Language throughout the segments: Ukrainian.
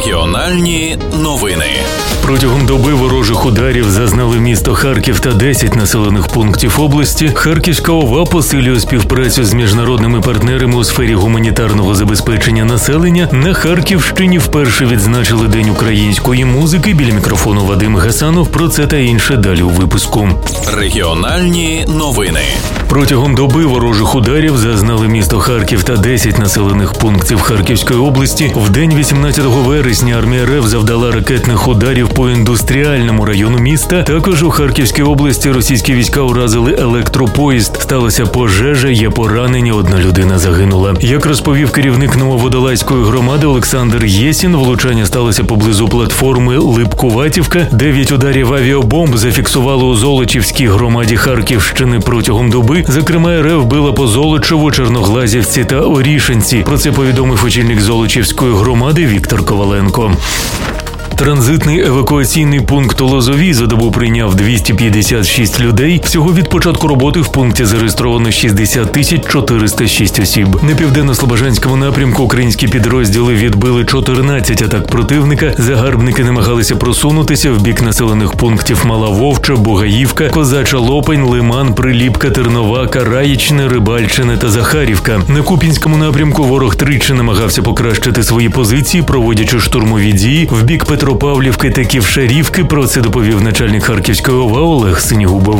Регіональні новини. Протягом доби ворожих ударів зазнали місто Харків та 10 населених пунктів області. Харківська ОВА посилює співпрацю з міжнародними партнерами у сфері гуманітарного забезпечення населення. На Харківщині вперше відзначили День української музики. Біля мікрофону Вадим Гасанов. Про це та інше далі у випуску. Регіональні новини. Протягом доби ворожих ударів зазнали місто Харків та 10 населених пунктів Харківської області. В день 18 вересня армія РФ завдала ракетних ударів по індустріальному району міста. Також у Харківській області російські війська уразили електропоїзд. Сталася пожежа, є поранені, одна людина загинула. Як розповів керівник Нововодолазької громади Олександр Єсін, влучання сталося поблизу платформи Липкуватівка. 9 ударів авіабомб зафіксували у Золочівській громаді Харківщини протягом доби. Зокрема, РФ била по Золочеву, Черноглазівці та Орішинці. Про це повідомив очільник Золочівської громади Віктор Коваленко. Транзитний евакуаційний пункт у Лозовій за добу прийняв 256 людей. Всього від початку роботи в пункті зареєстровано 60 406 осіб. На південно-слобожанському напрямку українські підрозділи відбили 14 атак противника. Загарбники намагалися просунутися в бік населених пунктів Мала Вовча, Бугаївка, Козача Лопань, Лиман, Приліпка, Тернова, Раїчне, Рибальчине та Захарівка. На Куп'янському напрямку ворог тричі намагався покращити свої позиції, проводячи штурмові дії в бік Петропавлівки та Ківшарівки. Про це доповів начальник Харківської ОВА Олег Синігубов.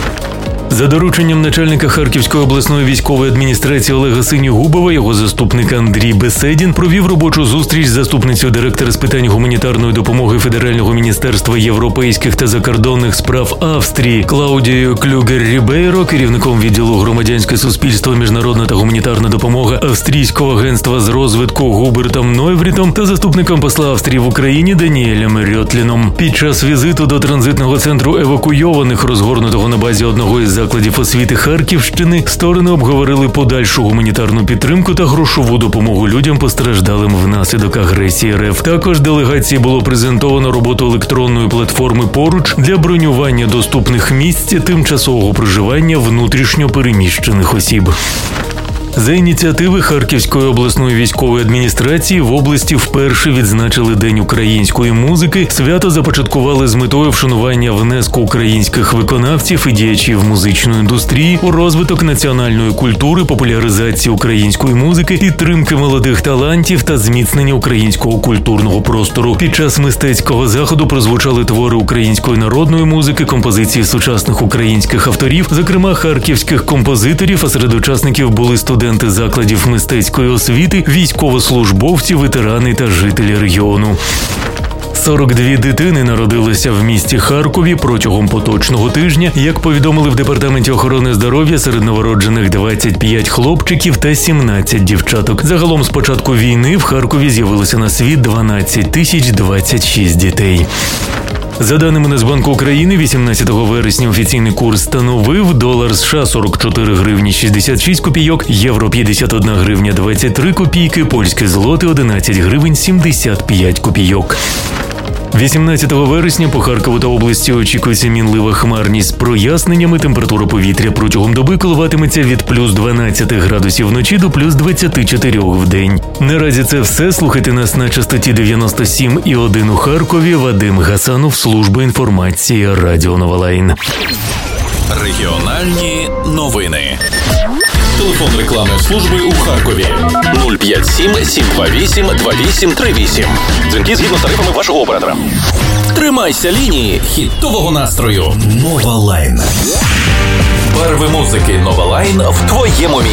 За дорученням начальника Харківської обласної військової адміністрації Олега Синігубова, його заступник Андрій Беседін провів робочу зустріч з заступницею директора з питань гуманітарної допомоги Федерального міністерства європейських та закордонних справ Австрії Клаудією Клюгер-Рібейро, керівником відділу громадянське суспільство, міжнародна та гуманітарна допомога Австрійського агентства з розвитку Губертом Нойврітом та заступником посла Австрії в Україні Даніелем Рьотліном. Під час візиту до транзитного центру евакуйованих, розгорнутого на базі одного із закладів освіти Харківщини, сторони обговорили подальшу гуманітарну підтримку та грошову допомогу людям, постраждалим внаслідок агресії РФ. Також делегації було презентовано роботу електронної платформи «Поруч» для бронювання доступних місць тимчасового проживання внутрішньо переміщених осіб. За ініціативи Харківської обласної військової адміністрації в області вперше відзначили День української музики. Свято започаткували з метою вшанування внеску українських виконавців і діячів музичної індустрії у розвиток національної культури, популяризації української музики, підтримки молодих талантів та зміцнення українського культурного простору. Під час мистецького заходу прозвучали твори української народної музики, композиції сучасних українських авторів, зокрема харківських композиторів, а серед учасників були студенти закладів мистецької освіти, військовослужбовці, ветерани та жителі регіону. 42 дитини народилися в місті Харкові протягом поточного тижня. Як повідомили в Департаменті охорони здоров'я, серед новороджених 25 хлопчиків та 17 дівчаток. Загалом з початку війни в Харкові з'явилося на світ 12 026 дітей. За даними Нацбанку України, 18 вересня офіційний курс становив долар США 44 гривні 66 копійок, євро 51 гривня 23 копійки, польське злоти 11 гривень 75 копійок. 18 вересня по Харкову та області очікується мінлива хмарність з проясненнями. Температура повітря протягом доби коливатиметься від плюс 12 градусів вночі до плюс 24 в день. Наразі це все. Слухайте нас на частоті 97,1 у Харкові. Вадим Гасанов, служба інформації Радіо Новолайн. Регіональні новини. Телефон рекламної служби у Харкові 057 728 2838. Дзвінки згідно з тарифами вашого оператора. Тримайся лінії хітового настрою. Новолайн. Барви музики Новолайн в твоєму місті.